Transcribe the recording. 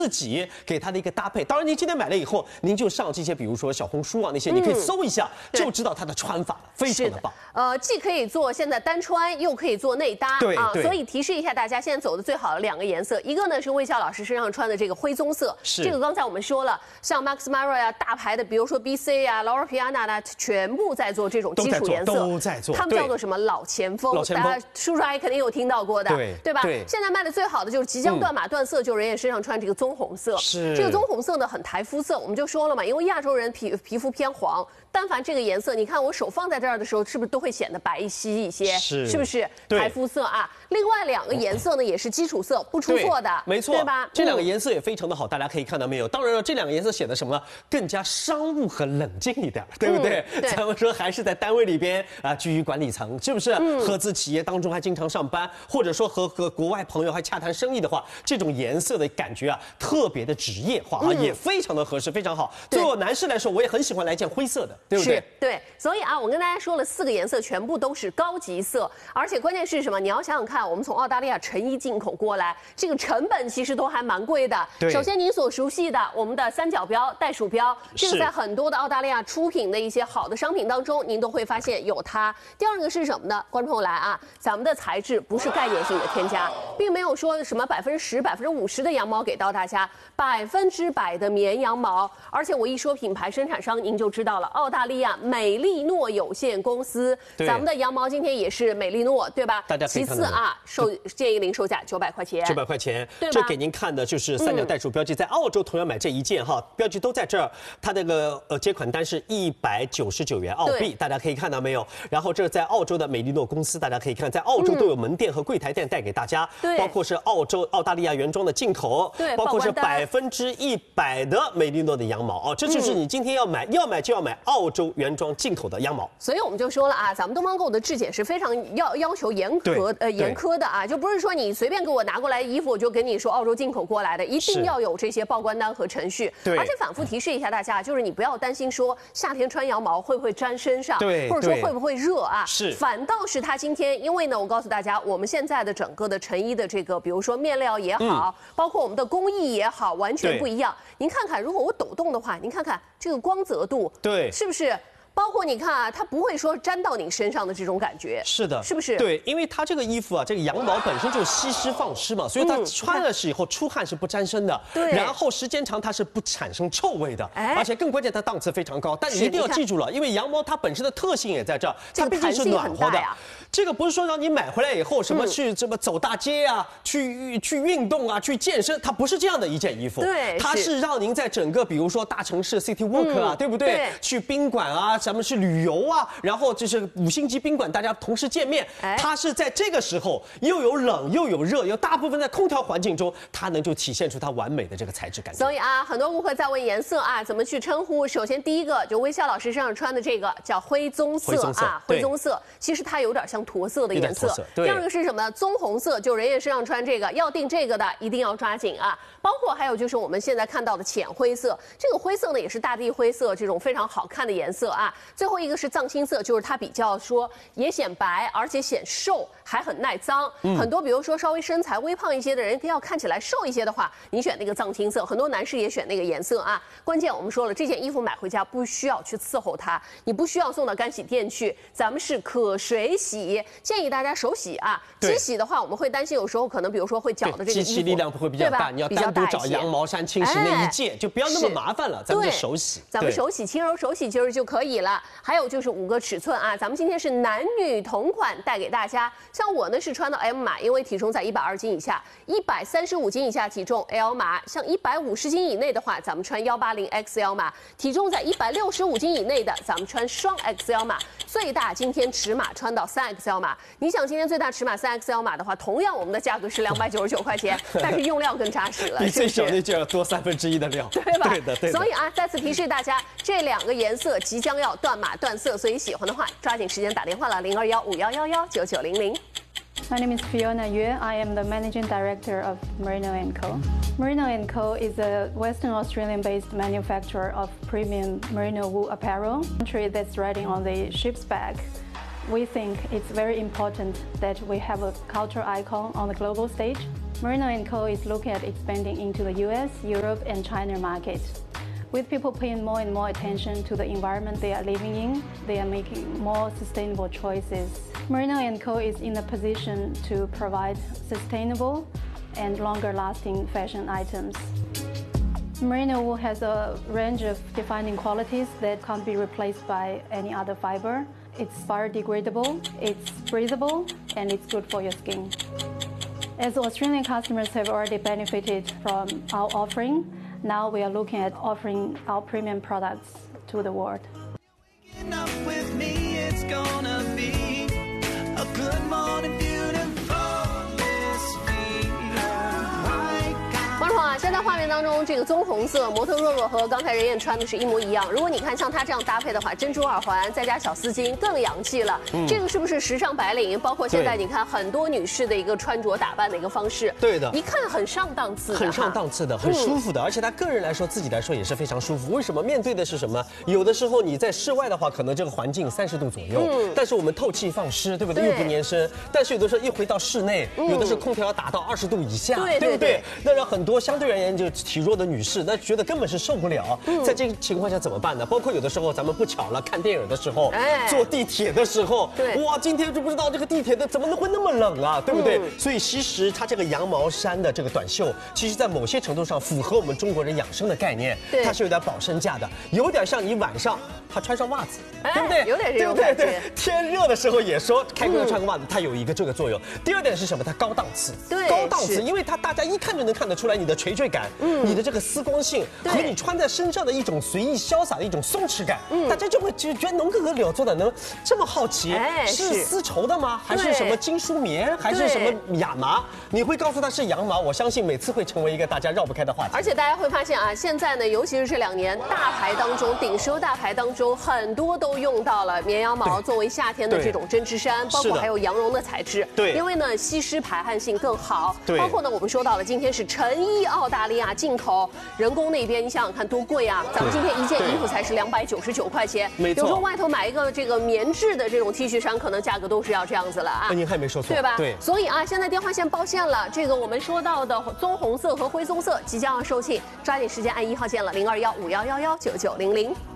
自己给它的一个搭配。当然，您今天买了以后，您就上这些，比如说小红书啊那些，你可以搜一下，就知道它的穿法了，非常的棒。 既可以做现在单穿，又可以做内搭啊。所以提示一下大家，现在走的最好的2个颜色，一个呢是魏笑老师身上穿的这个灰棕色，这个刚才我们说了，像 Max Mara 呀、大牌的，比如说 BC 啊、Loro Piana 呢，全部在做这种基础颜色， 都在做， 他们叫做什么老前锋？大家叔叔阿姨肯定有听到过的，对吧？现在卖的最好的就是即将断码断色，就人也身上穿这个棕红色。这个棕红色呢很台肤色，我们就说了嘛，因为亚洲人皮肤偏黄，但凡这个颜色，你看我手放在这儿的时候，是不是都会显得白皙一些？是不是台肤色啊？另外2个颜色呢也是基础色，不出错的， 没错， 对吧？ 这2个颜色也非常的好，大家可以看到没有？当然了，这2个颜色显得什么更加商务和冷静一点，对不对？咱们说还是在单位里边啊，居于管理层，是不是？合资企业当中还经常上班，或者说和国外朋友还洽谈生意的话，这种颜色的感觉啊，特别的职业化啊，也非常的合适，非常好。对我男士来说，我也很喜欢来件灰色的，对不对？ 对，所以啊，我跟大家说了4个颜色，全部都是高级色，而且关键是什么？你要想想看，我们从澳大利亚成衣进口过来，这个成本其实都还蛮贵的。首先您所熟悉的我们的3角标、袋鼠标，这个在很多的澳大利亚出品的一些好的商品当中，您都会发现有它。第2个是什么呢？观众来啊，咱们的材质不是概念性的添加，并没有说什么10%、50%的羊毛给到大家，100%的绵羊毛。而且我一说品牌生产商，您就知道了，澳大利亚美利诺有限公司，咱们的羊毛今天也是美利诺，对吧？ 大家可以看到。 其次啊，建议零售价900块钱 ，900块钱，这给您看的就是3角袋鼠标记，在澳洲同样买这一件哈，标记都在这儿，它那个接款单是199元澳币，大家可以看到没有？然后这在澳洲的美利诺公司，大家可以看，在澳洲都有门店和柜台店带给大家，包括是澳大利亚原装的进口，包括是100%的美利诺的羊毛哦，这就是你今天要买就要买澳洲原装进口的羊毛。 所以我们就说了啊，咱们东方购的质检是非常要求严苛的啊，就不是说你随便给我拿过来衣服，我就跟你说澳洲进口过来的，一定要有这些报关单和程序。而且反复提示一下大家，就是你不要担心说夏天穿羊毛会不会粘身上，或者说会不会热啊？反倒是它今天，因为呢，我告诉大家，我们现在的整个的成衣的这个，比如说面料也好，包括我们的工艺也好，完全不一样。您看看，如果我抖动的话，您看看这个光泽度，是不是？包括你看啊，它不会说粘到你身上的这种感觉， 是的， 是不是？ 对，因为它这个衣服啊，这个羊毛本身就吸湿放湿嘛，所以它穿了是以后出汗是不沾身的，然后时间长它是不产生臭味的，而且更关键它档次非常高。但你一定要记住了，因为羊毛它本身的特性也在这儿，它毕竟是暖和的。这个不是说让你买回来以后什么去这么走大街啊，去运动啊，去健身，它不是这样的一件衣服，它是让您在整个比如说大城市 city walk 啊，对不对？去宾馆啊。咱们是旅游啊，然后就是5星级宾馆，大家同时见面。它是在这个时候又有冷又有热，又大部分在空调环境中，它能就体现出它完美的这个材质感觉。 所以啊，很多顾客在问颜色啊，怎么去称呼？首先第一个就微笑老师身上穿的这个叫灰棕色啊，灰棕色，其实它有点像驼色的颜色。第2个是什么呢？棕红色，就人家身上穿这个，要订这个的一定要抓紧啊。包括还有就是我们现在看到的浅灰色，这个灰色呢也是大地灰色这种非常好看的颜色啊。最后一个是藏青色，就是它比较说也显白，而且显瘦，还很耐脏。很多比如说稍微身材微胖一些的人，要看起来瘦一些的话，你选那个藏青色。很多男士也选那个颜色啊。关键我们说了，这件衣服买回家不需要去伺候它，你不需要送到干洗店去，咱们是可水洗，建议大家手洗啊。机洗的话，我们会担心有时候可能比如说会搅的这个衣服， 机器力量会比较大，你要单独找羊毛衫清洗那一件，就不要那么麻烦了，咱们就手洗。 咱们手洗，轻柔手洗其实就可以了。还有就是5个尺寸啊，咱们今天是男女同款带给大家。像我呢是穿到 M 码，因为体重在120斤以下，135斤以下体重 L 码。像150斤以内的话，咱们穿180 XL 码；体重在165斤以内的，咱们穿双 XL 码。最大今天尺码穿到3XL 码。你想今天最大尺码3XL 码的话，同样我们的价格是299块钱，但是用料更扎实了， 比最小的就要多1/3的料， 对吧？ 对的。 所以啊，再次提示大家，这2个颜色即将要断码断色，所以喜欢的话，抓紧时间打电话了，0215119900。 My name is Fiona Yue. I am the Managing Director of Merino & Co. Merino & Co. is a Western Australian-based manufacturer of premium merino wool apparel. Country that's riding on the ship's back. We think it's very important that we have a cultural icon on the global stage. Merino & Co. is looking at expanding into the US, Europe, and China markets. With people paying more and more attention to the environment they are living in, they are making more sustainable choices. Merino & Co. is in a position to provide sustainable and longer-lasting fashion items. Merino wool has a range of defining qualities that can't be replaced by any other fiber. It's biodegradable, it's breathable, and it's good for your skin. As Australian customers have already benefited from our offering, now we are looking at offering our premium products to the world. With me, it's gonna be a good morning, beautiful. 王总啊，现在画面当中这个棕红色模特若若和刚才任燕穿的是一模一样。如果你看像她这样搭配的话，珍珠耳环再加小丝巾更洋气了。这个是不是时尚白领？包括现在你看很多女士的一个穿着打扮的一个方式。 对的， 一看很上档次， 很上档次的，很舒服的，而且她个人来说，自己来说也是非常舒服。为什么？面对的是什么？有的时候你在室外的话，可能这个环境30度左右，但是我们透气放湿，对不对？又不粘身。但是有的时候一回到室内，有的是空调要打到20度以下，对不对？那让很多相对而言就体弱的女士，那觉得根本是受不了。在这个情况下怎么办呢？包括有的时候咱们不巧了，看电影的时候，坐地铁的时候，哇，今天就不知道这个地铁的怎么会那么冷啊，对不对？所以其实它这个羊毛衫的这个短袖，其实在某些程度上符合我们中国人养生的概念，它是有点保身价的，有点像你晚上他穿上袜子，对不对？ 有点这种感觉。对， 天热的时候也说开工穿个袜子，它有一个这个作用。第二点是什么？它高档次，高档次，因为它大家一看就能看得出来你的垂坠感，你的这个丝光性和你穿在身上的一种随意潇洒的一种松弛感，大家就会觉得农哥和柳做的能这么好奇，是丝绸的吗？还是什么金梳棉？还是什么亚麻？你会告诉他是羊毛，我相信每次会成为一个大家绕不开的话题。 而且大家会发现啊，现在呢，尤其是这2年，大牌当中，顶奢大牌当中，很多都用到了绵羊毛作为夏天的这种针织衫，包括还有羊绒的材质。对，因为呢吸湿排汗性更好。对，包括呢我们说到了，今天是成衣澳大利亚进口，人工那边你想想看多贵啊！咱们今天一件衣服才是299块钱。没错。有时候外头买一个这个棉质的这种 T 恤衫，可能价格都是要这样子了啊。 您还没说错， 对吧？对。所以啊，现在电话线爆线了，这个我们说到的棕红色和灰棕色即将要售罄，抓紧时间按1号键了，0215111990。